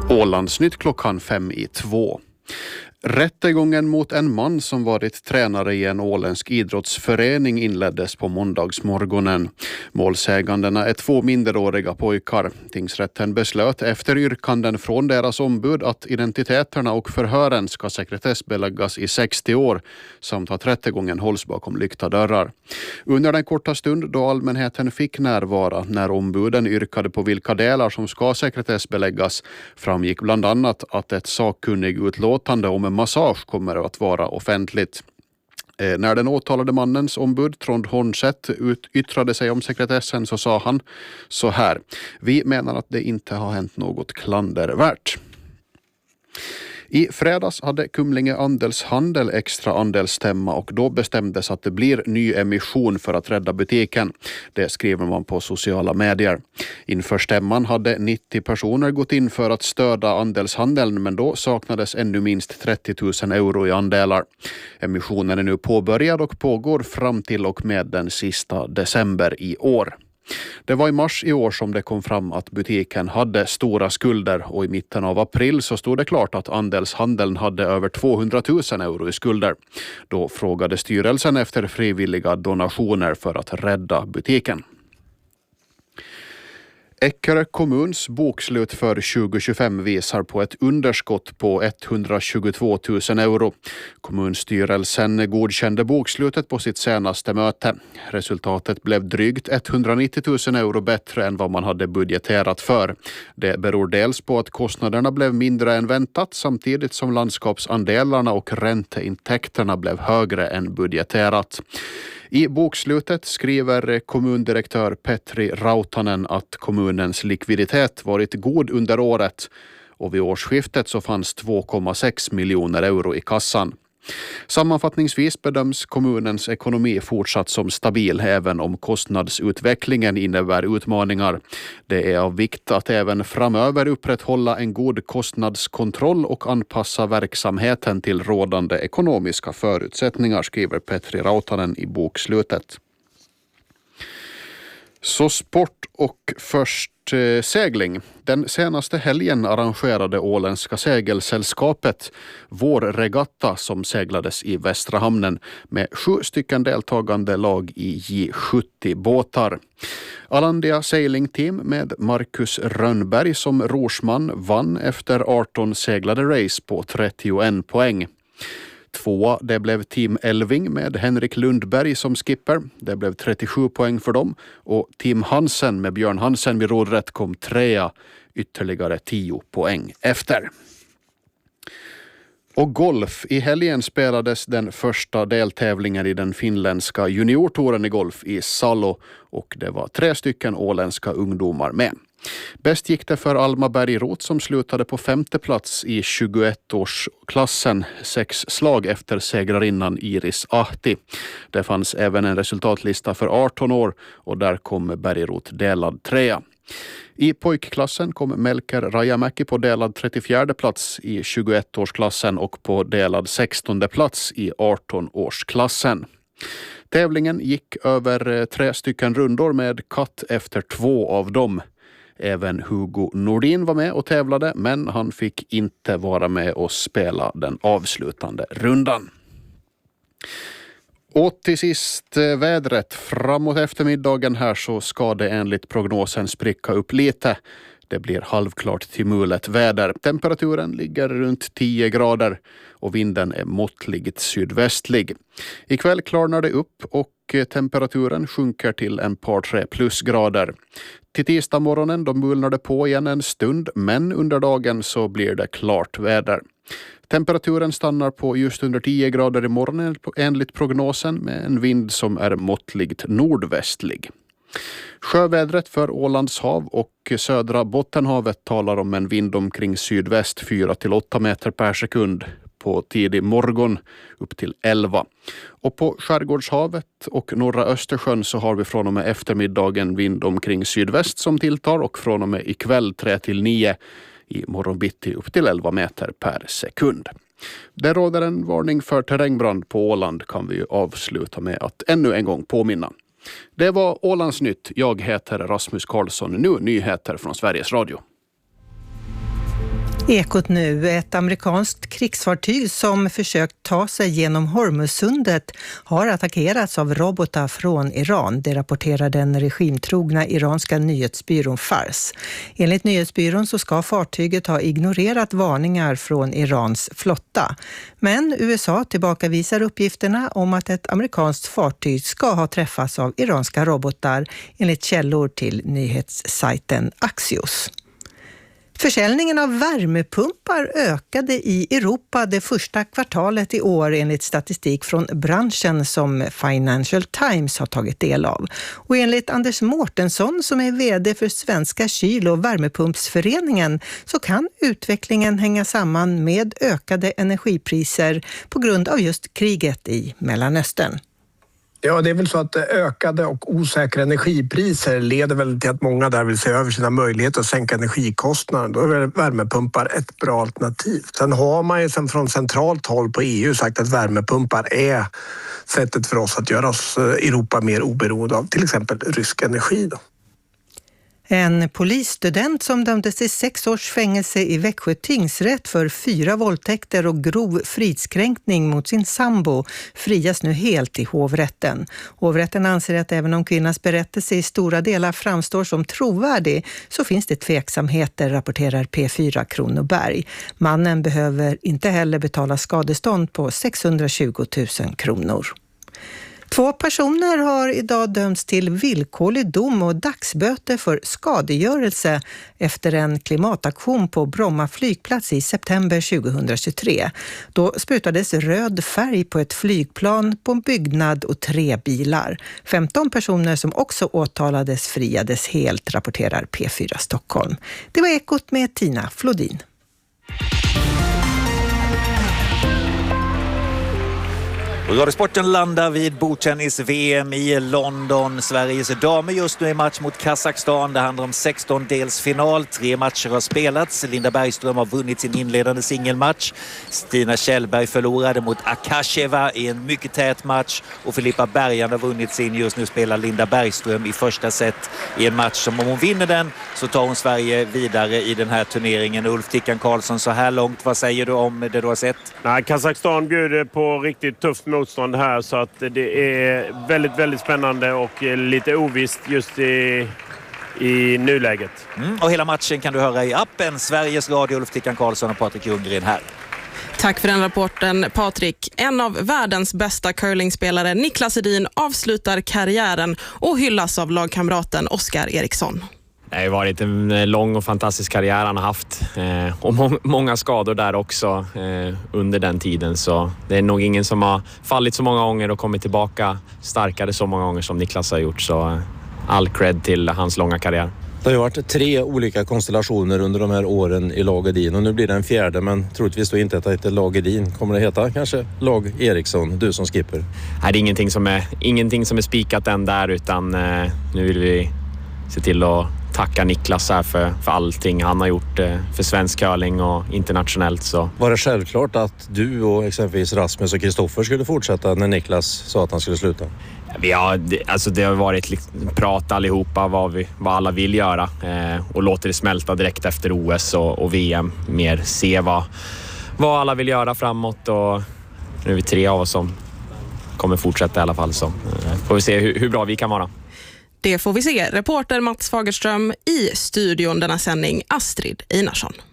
Ålandsnytt 1:05. Rättegången mot en man som varit tränare i en åländsk idrottsförening inleddes på måndagsmorgonen. Målsägandena är 2 minderåriga pojkar. Tingsrätten beslöt efter yrkanden från deras ombud att identiteterna och förhören ska sekretessbeläggas i 60 år samt att rättegången hålls bakom lyckta dörrar. Under den korta stund då allmänheten fick närvara när ombuden yrkade på vilka delar som ska sekretessbeläggas framgick bland annat att ett sakkunnig utlåtande om massage kommer att vara offentligt. När den åtalade mannens ombud Trond Hornseth yttrade sig om sekretessen så sa han så här: vi menar att det inte har hänt något klandervärt. I fredags hade Kumlinge Andelshandel extra andelsstämma och då bestämdes att det blir ny emission för att rädda butiken. Det skriver man på sociala medier. Inför stämman hade 90 personer gått in för att stödja andelshandeln, men då saknades ännu minst 30 000 euro i andelar. Emissionen är nu påbörjad och pågår fram till och med den sista december i år. Det var i mars i år som det kom fram att butiken hade stora skulder och i mitten av april så stod det klart att andelshandeln hade över 200 000 euro i skulder. Då frågade styrelsen efter frivilliga donationer för att rädda butiken. Eckerö kommuns bokslut för 2025 visar på ett underskott på 122 000 euro. Kommunstyrelsen godkände bokslutet på sitt senaste möte. Resultatet blev drygt 190 000 euro bättre än vad man hade budgeterat för. Det beror dels på att kostnaderna blev mindre än väntat samtidigt som landskapsandelarna och ränteintäkterna blev högre än budgeterat. I bokslutet skriver kommundirektör Petri Rautanen att kommunens likviditet varit god under året och vid årsskiftet så fanns 2,6 miljoner euro i kassan. Sammanfattningsvis bedöms kommunens ekonomi fortsatt som stabil även om kostnadsutvecklingen innebär utmaningar. Det är av vikt att även framöver upprätthålla en god kostnadskontroll och anpassa verksamheten till rådande ekonomiska förutsättningar, skriver Petri Rautanen i bokslutet. Så sport och först segling. Den senaste helgen arrangerade Åländska segelsällskapet vår regatta som seglades i Västra hamnen med 7 stycken deltagande lag i J70 båtar. Alandia Sailing Team med Marcus Rönnberg som rorsman vann efter 18 seglade race på 31 poäng. 2 det blev Team Elving med Henrik Lundberg som skipper. Det blev 37 poäng för dem. Och Team Hansen med Björn Hansen vid rodrätt kom 3, ytterligare 10 poäng efter. Och golf. I helgen spelades den första deltävlingen i den finländska juniortouren i golf i Salo och det var 3 stycken åländska ungdomar med. Bäst gick det för Alma Bergroth som slutade på 5:e plats i 21-årsklassen, 6 slag efter segrarinnan Iris Ahti. Det fanns även en resultatlista för 18 år och där kom Bergroth delad 3. I pojkklassen kom Melker Rajamäki på delad 34:e plats i 21-årsklassen och på delad 16:e plats i 18-årsklassen. Tävlingen gick över 3 stycken rundor med katt efter 2 av dem. Även Hugo Nordin var med och tävlade, men han fick inte vara med och spela den avslutande rundan. Och till sist vädret. Framåt eftermiddagen här så ska det enligt prognosen spricka upp lite. Det blir halvklart till mulet väder. Temperaturen ligger runt 10 grader och vinden är måttligt sydvästlig. Ikväll klarnar det upp och temperaturen sjunker till en par 3 plusgrader. Till tisdag morgonen då mulnar det på igen en stund, men under dagen så blir det klart väder. Temperaturen stannar på just under 10 grader i morgon enligt prognosen med en vind som är måttligt nordvästlig. Sjövädret för Ålands hav och södra Bottenhavet talar om en vind omkring sydväst 4-8 meter per sekund på tidig morgon upp till 11. Och på Skärgårdshavet och norra Östersjön så har vi från och med eftermiddagen vind omkring sydväst som tilltar och från och med ikväll 3-9 i morgonbitti upp till 11 meter per sekund. Det råder en varning för terrängbrand på Åland kan vi avsluta med att ännu en gång påminna. Det var Ålandsnytt. Jag heter Rasmus Karlsson. Nu nyheter från Sveriges Radio. Ekot nu. Ett amerikanskt krigsfartyg som försökt ta sig genom Hormuzsundet har attackerats av robotar från Iran. Det rapporterar den regimtrogna iranska nyhetsbyrån Fars. Enligt nyhetsbyrån så ska fartyget ha ignorerat varningar från Irans flotta. Men USA tillbakavisar uppgifterna om att ett amerikanskt fartyg ska ha träffats av iranska robotar enligt källor till nyhetssajten Axios. Försäljningen av värmepumpar ökade i Europa det första kvartalet i år enligt statistik från branschen som Financial Times har tagit del av. Och enligt Anders Mårtensson som är vd för Svenska kyl- och värmepumpsföreningen så kan utvecklingen hänga samman med ökade energipriser på grund av just kriget i Mellanöstern. Ja, det är väl så att ökade och osäkra energipriser leder väl till att många där vill se över sina möjligheter att sänka energikostnaden. Då är väl värmepumpar ett bra alternativ. Sen har man ju från centralt håll på EU sagt att värmepumpar är sättet för oss att göra oss Europa mer oberoende av till exempel rysk energi då. En polisstudent som dömdes till 6 års fängelse i Växjö tingsrätt för 4 våldtäkter och grov fridskränkning mot sin sambo frias nu helt i hovrätten. Hovrätten anser att även om kvinnans berättelse i stora delar framstår som trovärdig så finns det tveksamheter, rapporterar P4 Kronoberg. Mannen behöver inte heller betala skadestånd på 620 000 kronor. 2 personer har idag dömts till villkorlig dom och dagsböter för skadegörelse efter en klimataktion på Bromma flygplats i september 2023. Då sprutades röd färg på ett flygplan, på en byggnad och 3 bilar. 15 personer som också åtalades friades helt, rapporterar P4 Stockholm. Det var Ekot med Tina Flodin. Radiosporten landar vid bordtennis-VM i London. Sveriges damer just nu i match mot Kazakstan. Det handlar om 16-delsfinal. 3 matcher har spelats. Linda Bergström har vunnit sin inledande singelmatch. Stina Kjellberg förlorade mot Akasheva i en mycket tät match. Och Filippa Bergan har vunnit sin. Just nu spelar Linda Bergström i första set i en match som om hon vinner den så tar hon Sverige vidare i den här turneringen. Ulf Tickan Karlsson, så här långt, vad säger du om det du har sett? Nej, Kazakstan bjuder på riktigt tufft motstånd här så att det är väldigt, väldigt spännande och lite ovisst just i nuläget. Och hela matchen kan du höra i appen Sveriges Radio. Ulf Tickan Karlsson och Patrik Ljunggren här. Tack för den rapporten, Patrik. En av världens bästa curlingspelare, Niklas Edin, avslutar karriären och hyllas av lagkamraten Oskar Eriksson. Det har varit en lång och fantastisk karriär han har haft och många skador där också under den tiden, så det är nog ingen som har fallit så många gånger och kommit tillbaka starkare så många gånger som Niklas har gjort, så all cred till hans långa karriär. Det har ju varit 3 olika konstellationer under de här åren i lag Edin och nu blir det en 4:e, men troligtvis då inte att det heter lag Edin. Kommer det heta kanske lag Eriksson, du som skipper? Nej, det är ingenting som är spikat än där, utan nu vill vi se till att tacka Niklas här för allting han har gjort för svensk curling och internationellt. Så. Var det självklart att du och exempelvis Rasmus och Kristoffer skulle fortsätta när Niklas sa att han skulle sluta? Ja, det har varit prat allihopa vad alla vill göra och låter det smälta direkt efter OS och VM. Mer se vad alla vill göra framåt, och nu är vi 3 av oss som kommer fortsätta i alla fall, så får vi se hur bra vi kan vara. Det får vi se. Reporter Mats Fagerström, i studion denna sändning Astrid Einarsson.